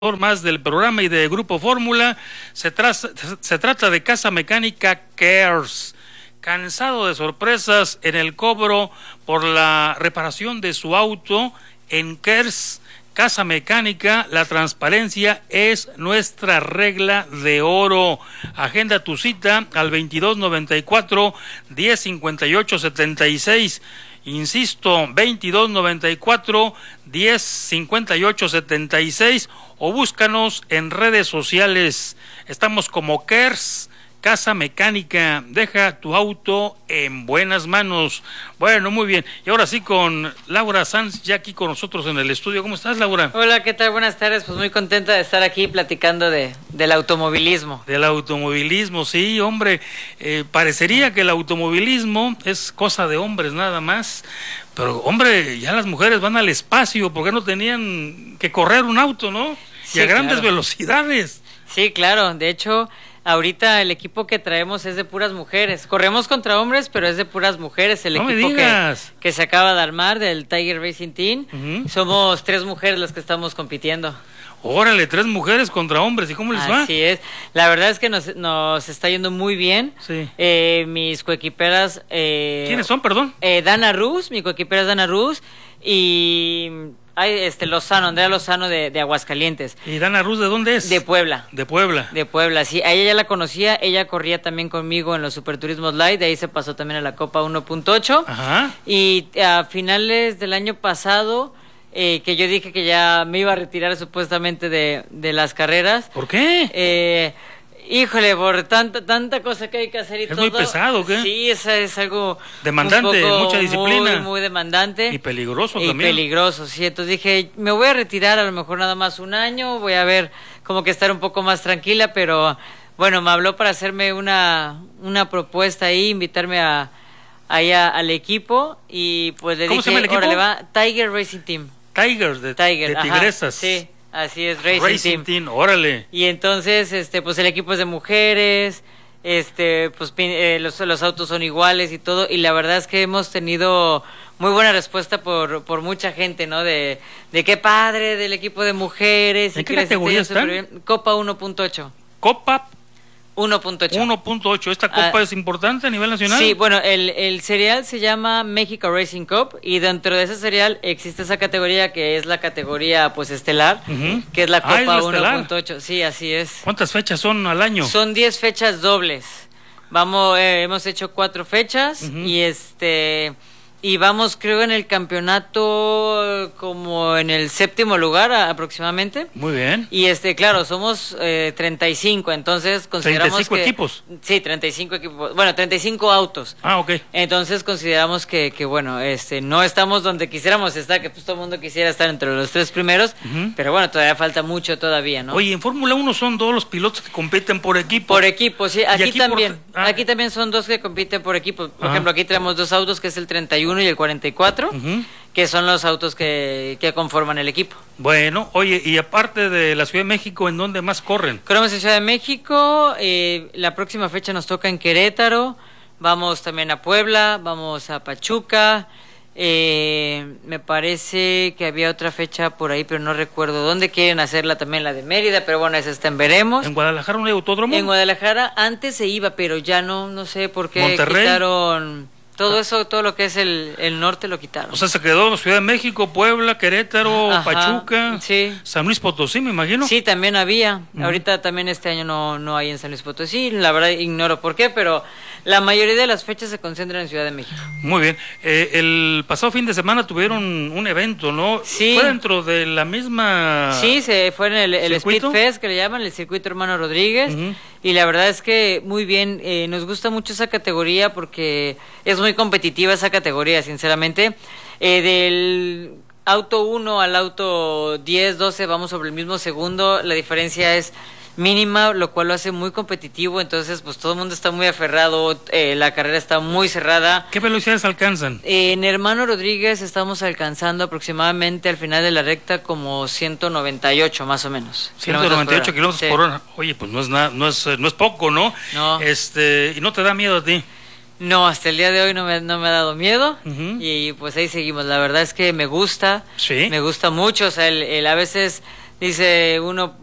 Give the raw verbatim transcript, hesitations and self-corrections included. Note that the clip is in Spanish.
más del programa y de Grupo Fórmula. Se, tra se trata de Casa Mecánica Cares. Cansado de sorpresas en el cobro por la reparación de su auto, en Cares Casa Mecánica, la transparencia es nuestra regla de oro. Agenda tu cita al veintidós noventa y cuatro, diez cincuenta y ocho setenta y seis. Insisto, veintidós noventa y cuatro, diez cincuenta y ocho setenta y seis, o búscanos en redes sociales. Estamos como Cares Casa Mecánica. Deja tu auto en buenas manos. Bueno, muy bien. Y ahora sí con Laura Sanz, ya aquí con nosotros en el estudio. ¿Cómo estás, Laura? Hola, ¿qué tal? Buenas tardes. Pues muy contenta de estar aquí platicando de del automovilismo. Del automovilismo, sí, hombre. Eh, parecería que el automovilismo es cosa de hombres nada más. Pero, hombre, ya las mujeres van al espacio. ¿Por qué no tenían que correr un auto, no? Sí, y a grandes claro. velocidades. Sí, claro. De hecho, ahorita el equipo que traemos es de puras mujeres. Corremos contra hombres, pero es de puras mujeres. El no equipo me digas. Que, que se acaba de armar del Tiger Racing Team. Uh-huh. Somos tres mujeres las que estamos compitiendo. Órale, tres mujeres contra hombres. ¿Y cómo les va? Así es. La verdad es que nos, nos está yendo muy bien. Sí. Eh, mis coequiperas... Eh, ¿Quiénes son, perdón? Eh, Dana Ruz, mi coequipera es Dana Ruz. Y... Ay, este Lozano, Andrea Lozano de, de Aguascalientes. ¿Y Dana Ruz de dónde es? De Puebla. De Puebla. De Puebla, sí. A ella ya la conocía, ella corría también conmigo en los Superturismos Light, de ahí se pasó también a la Copa uno punto ocho. Ajá. Y a finales del año pasado, eh, que yo dije que ya me iba a retirar supuestamente de, de las carreras. ¿Por qué? Eh... Híjole, por tanta tanta cosa que hay que hacer y ¿Es todo. muy pesado, qué? Sí, es, es algo demandante, mucha disciplina. Muy, muy demandante. Y peligroso y también. Y peligroso, sí. Entonces dije, me voy a retirar a lo mejor nada más un año, voy a ver como que estar un poco más tranquila, pero bueno, me habló para hacerme una, una propuesta ahí, invitarme a allá al equipo y pues le ¿Cómo dije, se llama el equipo? órale va, Tiger Racing Team. Tigers, de, Tiger, de tigresas. ajá, sí. Así es, Racing, Racing Team. Team, órale. Y entonces, este, pues el equipo es de mujeres, este, pues eh, los, los autos son iguales y todo, y la verdad es que hemos tenido muy buena respuesta por, por mucha gente, ¿no? De, de qué padre del equipo de mujeres. ¿En y qué que les categoría esté yendo están? súper bien. Copa uno punto ocho. Copa uno punto ocho. uno punto ocho. ¿Esta copa Ah, es importante a nivel nacional? Sí, bueno, el, el serial se llama México Racing Cup y dentro de ese serial existe esa categoría que es la categoría pues estelar, Uh-huh. que es la Ah, ¿es la Copa uno estelar? punto ocho. Sí, así es. ¿Cuántas fechas son al año? Son diez fechas dobles. Vamos, eh, hemos hecho cuatro fechas. Uh-huh. y este y vamos, creo, en el campeonato como en el séptimo lugar a, aproximadamente. Muy bien. Y este, claro, somos eh, treinta y cinco, entonces consideramos ¿treinta y cinco que, equipos? Sí, treinta y cinco equipos. Bueno, treinta y cinco autos. Ah, ok. Entonces consideramos que, que bueno, este, no estamos donde quisiéramos estar, que pues todo el mundo quisiera estar entre los tres primeros, Uh-huh. pero bueno, todavía falta mucho todavía, ¿no? Oye, en Fórmula uno son todos los pilotos que compiten por equipo. Por equipo, sí. Aquí, aquí también. por... ah. Aquí también son dos que compiten por equipo. Por Ajá. ejemplo, aquí tenemos dos autos, que es el treinta y uno y el cuarenta y cuatro, Uh-huh. que son los autos que, que conforman el equipo. Bueno, oye, y aparte de la Ciudad de México, ¿en dónde más corren? Corremos en Ciudad de México, eh, la próxima fecha nos toca en Querétaro, vamos también a Puebla, vamos a Pachuca, eh, me parece que había otra fecha por ahí, pero no recuerdo dónde. Quieren hacerla también, la de Mérida, pero bueno, esa está en veremos. ¿En Guadalajara no hay autódromo? En Guadalajara antes se iba, pero ya no, no sé por qué ¿Monterrey? quitaron todo eso, todo lo que es el, el norte lo quitaron. O sea, se quedó Ciudad de México, Puebla, Querétaro, Ajá, Pachuca, sí. San Luis Potosí, me imagino. Sí, también había. Uh-huh. Ahorita también este año no, no hay en San Luis Potosí. La verdad ignoro por qué, pero la mayoría de las fechas se concentran en Ciudad de México. Muy bien. Eh, el pasado fin de semana tuvieron un evento, ¿no? Sí. ¿Fue dentro de la misma...? Sí, se fue en el, el ¿circuito? Speed Fest, que le llaman, el circuito Hermano Rodríguez. Uh-huh. Y la verdad es que muy bien, eh, nos gusta mucho esa categoría porque es muy competitiva esa categoría, sinceramente. Eh, del auto uno al auto diez, doce, vamos sobre el mismo segundo, la diferencia es mínima, lo cual lo hace muy competitivo, entonces pues todo el mundo está muy aferrado, eh, la carrera está muy cerrada. ¿Qué velocidades alcanzan? Eh, en Hermano Rodríguez estamos alcanzando aproximadamente al final de la recta como ciento noventa y ocho más o menos. ciento noventa y ocho kilómetros Sí. por hora. Oye, pues no es nada, no es, no es poco, ¿no? No. Este, ¿y no te da miedo a ti? No, hasta el día de hoy no me, no me ha dado miedo. Uh-huh. Y pues ahí seguimos. La verdad es que me gusta, Sí. me gusta mucho. O sea, el, el a veces Dice uno,